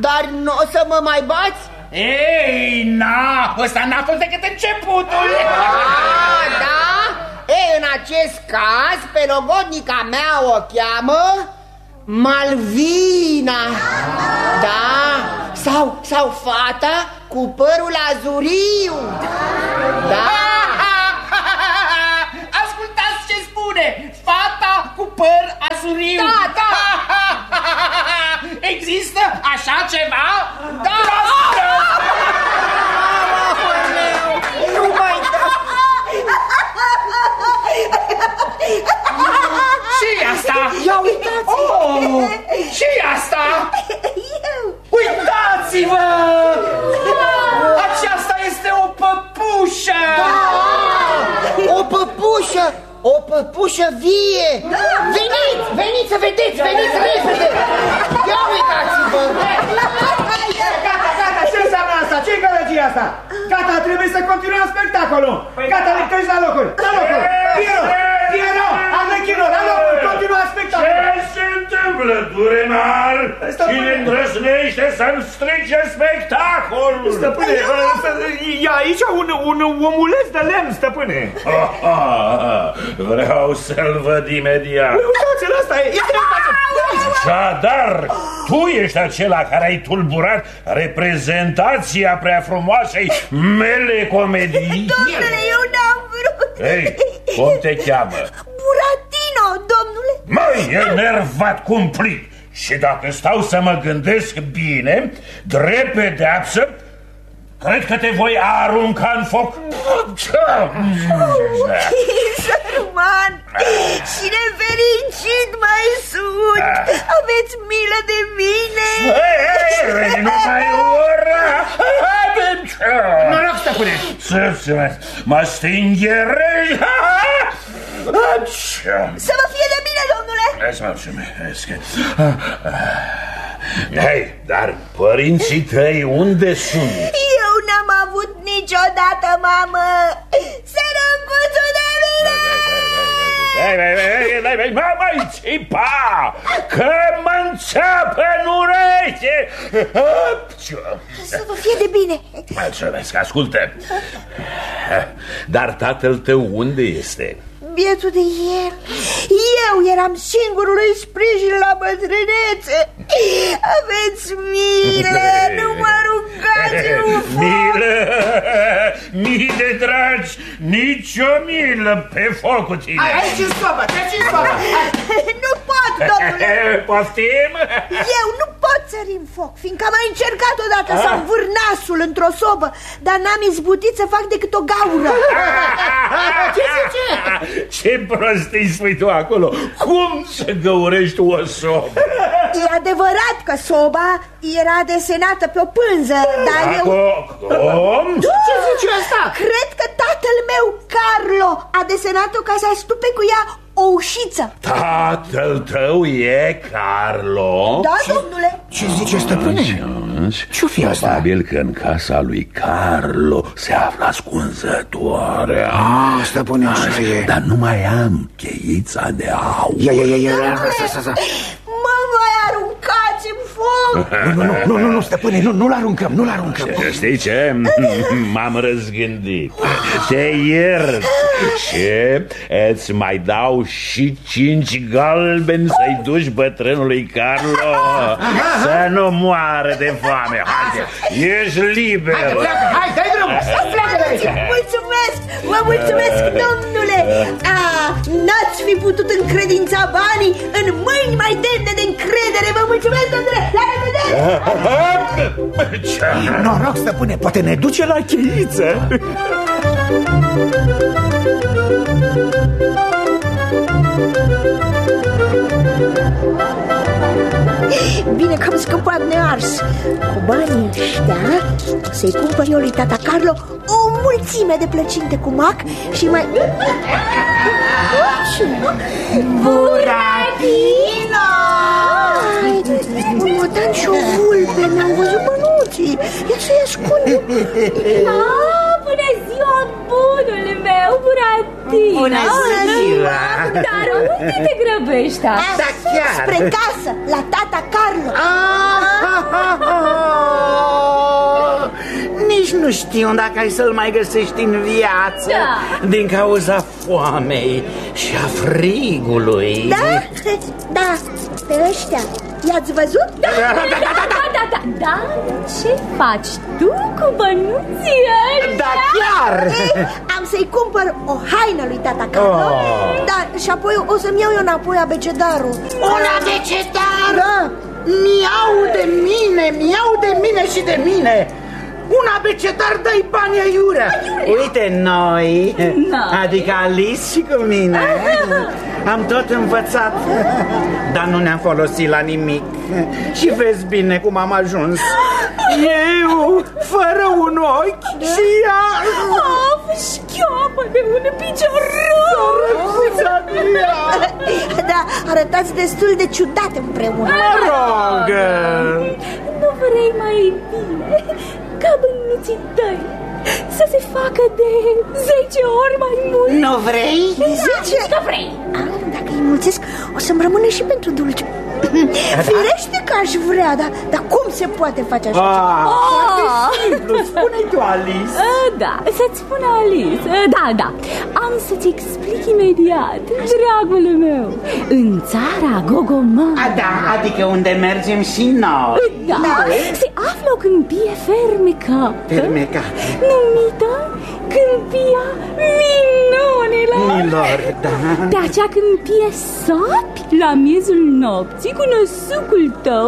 Dar nu o să mă mai bați? Ei, ăsta n-a fost decât începutul. Da? Ei, în acest caz, pe logodnica mea o cheamă Malvina. Da? Sau fata cu părul azuriu. Da? Ascultați ce spune, fata cu păr azuriu. Da. Există așa ceva? Da. Nu mai Și asta? Ia uitați! Și asta? Uitați-vă! Aceasta este o păpușă! O păpușă! O păpușă vie! Veniți să vedeți! Veniți repede! Ia uitați-vă! Gata, ce înseamnă asta? Ce-i gălăgia asta? Gata, trebuie să continuăm spectacolul! Gata, lectări la locuri! Piero! Arlechino, la locuri! Continua spectacolul! Ce se întâmplă, Durenar? Cine îndrăznește să-mi strice spectacolul? Stăpâne, e aici un omuleț de lemn, stăpâne! Vreau să-l văd imediat. Uitați-l, ăsta e! Așadar, tu ești acela care ai tulburat reprezentația prea frumoasei mele comedii? Domnule, eu n-am vrut. Ei, cum te cheamă? Buratino, domnule. Măi, enervat cumplit. Și dacă stau să mă gândesc bine, drept pedeapsă, cred că te voi arunca în foc. Sărman și nefericit mai sunt. Aveți milă de mine. Nu mai ura. Noroc, stăpâne. Mă stingherești. Să vă fie de bine, domnule. Să mă mulțumesc. Hei, dar părinții tăi unde sunt? Eu n-am avut niciodată mamă. Sărăcuțul de mine. Mai țipa, că mă înțeapă în ureche. Să vă fie de bine. Mulțumesc, ascultă. Dar tatăl tău unde este? Bietul de el. Eu eram singurului sprijin la bătrânețe. Aveți milă, nu mă rugați. Milă, dragi, nicio milă pe focul tine. Aici în sobă, treci în sobă. Nu pot, domnule. Poftim? Eu nu pot sări în foc, fiindcă am mai încercat odată să învâr nasul într-o sobă, dar n-am izbutit să fac decât o gaură. Ce zice? Ce prostii spui tu acolo? Cum să găurești o sobă? E adevărat că soba era desenată pe o pânză, dar eu... Cum? Ce zice asta? Cred că tatăl meu, Carlo, a desenat-o ca să astupe cu ea o ușiță. Tatăl tău e Carlo? Da, domnule. Ce zice, stăpâne? Ce-o fi asta? Probabil că în casa lui Carlo se află ascunzătoarea. Stăpâne, așa e. Dar nu mai am cheița de aur. Ia. Mă mai aruncați în foc. Nu, stăpâne, nu-l aruncăm. Știi ce? M-am răzgândit. Te iert și îți mai dau și 5 galbeni să-i duci bătrânului Carlo să nu moară de foame. Haide, ești liber. Hai, dai drumul, pleacă de aici. Vă mulțumesc, domnule. N-ați fi putut încredința banii în mâini mai demne de încredere. Vă mulțumesc, domnule. La revedere. Noroc, stăpâne, poate ne duce la cheiță. Bine că am scăpat nears. Cu banii ăștia să-i cumpăr eu lui tata Carlo o mulțime de plăcinte cu mac și mai... Buratino! Un motan și o vulpe, mi-au văzut bănuții. Ia să-i ascund. Bună ziua, bunul meu, Buratino. Bună ziua. Dar unde te grăbești? Da, chiar. Spre casă, la tata Carlo. Nici nu știu dacă ai să-l mai găsești în viață. Da. Din cauza foamei și a frigului. Da, pe ăștia i-ați văzut? Da. Dar ce faci tu cu bănuții ăștia? Da, chiar! Ei, am să-i cumpăr o haină lui tata Carlo. Da, și apoi o să-mi iau eu înapoi abecedarul. Un abecedar? Da. Mi-au de mine și de mine. Un abecedar, dai bani aiurea. Uite, noi, adică Alice și cu mine, am tot învățat, dar nu ne-am folosit la nimic. Și vezi bine cum am ajuns. Eu, fără un ochi și ea Șchioapă de un picior rău. Da, arătați destul de ciudat împreună. Mă rog. Nu vrei mai bine ca bănuții tăi să se facă de 10 ori mai mult? Nu vrei? 10? Nu vrei. Dacă îi mulțesc, o să-mi rămână și pentru dulce. Firește că aș vrea, dar cum se poate face așa ceva? Foarte simplu, spune-i tu, Alice. Da, să-ți spun Alice. Da, am să-ți explic imediat, dragul meu. În țara Gogomar, Da, adică unde mergem și noi. da, se află o câmpie fermecată, numită Câmpia Minunilor. Pe acea câmpie sapi la miezul nopții cu năsucul tău,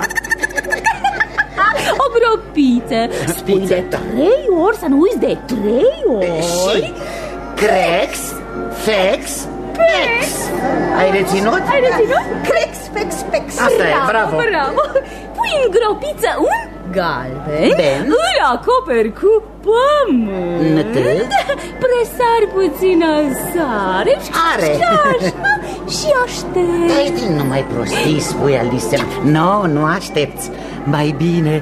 o gropiță. Spui de 3 ori, să nu uiți de 3 ori. Crex, fex, pex. Ai reținut? Crex, fex, pex. Asta e, bravo. Pui în gropiță un galben, îl acoperi cu pământ, presari puțină sare și aștepți. Nu mai prostii, spui, Alice. Nu aștepți. Mai bine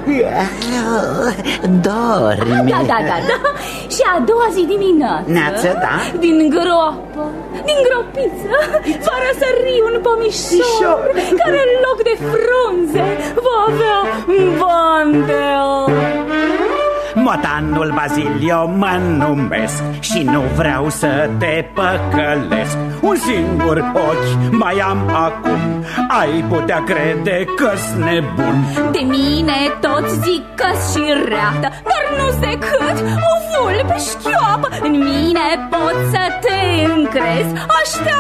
dormi. Da. Și a doua zi dimineață, din groapă, din gropiță, va răsări un pomișor care în loc de frunze va avea bandel. Motanul Bazilio mă numesc și nu vreau să te păcălesc. Un singur ochi mai am acum, ai putea crede că-s nebun. De mine toți zic că-s și reată, dar nu-s decât o vulpe șchioapă. În mine poți să te încrezi, aștept